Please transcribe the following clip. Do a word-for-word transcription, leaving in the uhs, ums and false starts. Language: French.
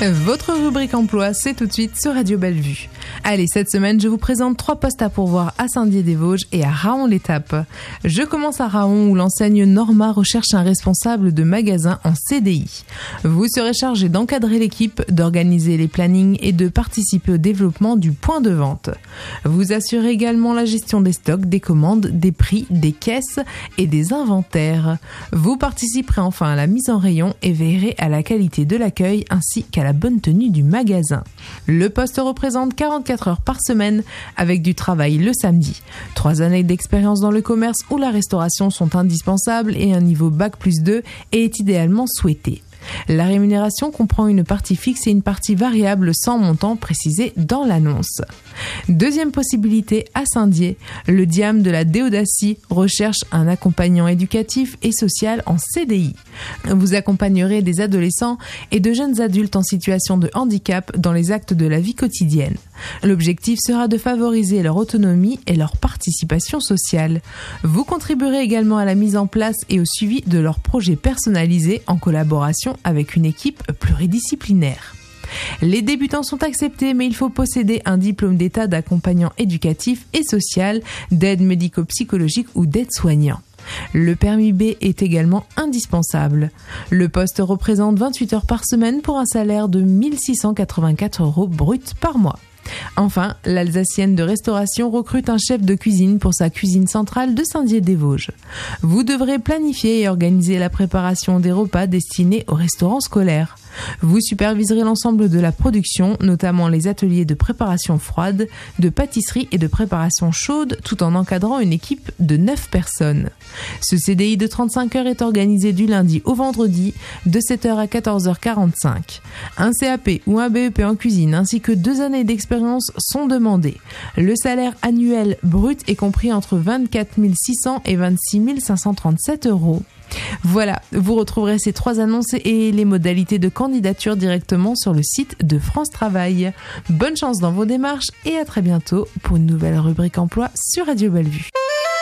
Votre rubrique emploi, c'est tout de suite sur Radio Bellevue. Allez, cette semaine, je vous présente trois postes à pourvoir à Saint-Dié-des-Vosges et à Raon-l'Étape. Je commence à Raon où l'enseigne Norma recherche un responsable de magasin en C D I. Vous serez chargé d'encadrer l'équipe, d'organiser les plannings et de participer au développement du point de vente. Vous assurez également la gestion des stocks, des commandes, des prix, des caisses et des inventaires. Vous participerez enfin à la mise en rayon et veillerez à la qualité de l'accueil ainsi qu'à la bonne tenue du magasin. Le poste représente quarante-quatre heures par semaine avec du travail le samedi. Trois années d'expérience dans le commerce ou la restauration sont indispensables et un niveau bac plus deux est idéalement souhaité. La rémunération comprend une partie fixe et une partie variable sans montant précisé dans l'annonce. Deuxième possibilité à Saint-Dié, le D I A M de la Déodacie recherche un accompagnant éducatif et social en C D I. Vous accompagnerez des adolescents et de jeunes adultes en situation de handicap dans les actes de la vie quotidienne. L'objectif sera de favoriser leur autonomie et leur participation sociale. Vous contribuerez également à la mise en place et au suivi de leurs projets personnalisés en collaboration avec une équipe pluridisciplinaire. Les débutants sont acceptés, mais il faut posséder un diplôme d'état d'accompagnant éducatif et social, d'aide médico-psychologique ou d'aide-soignant. Le permis B est également indispensable. Le poste représente vingt-huit heures par semaine pour un salaire de mille six cent quatre-vingt-quatre euros brut par mois. Enfin, l'Alsacienne de restauration recrute un chef de cuisine pour sa cuisine centrale de Saint-Dié-des-Vosges. Vous devrez planifier et organiser la préparation des repas destinés aux restaurants scolaires. Vous superviserez l'ensemble de la production, notamment les ateliers de préparation froide, de pâtisserie et de préparation chaude, tout en encadrant une équipe de neuf personnes. Ce C D I de trente-cinq heures est organisé du lundi au vendredi, de sept heures à quatorze heures quarante-cinq. Un C A P ou un B E P en cuisine ainsi que deux années d'expérience sont demandés. Le salaire annuel brut est compris entre vingt-quatre mille six cents et vingt-six mille cinq cent trente-sept euros. Voilà, vous retrouverez ces trois annonces et les modalités de candidature directement sur le site de France Travail. Bonne chance dans vos démarches et à très bientôt pour une nouvelle rubrique emploi sur Radio Bellevue.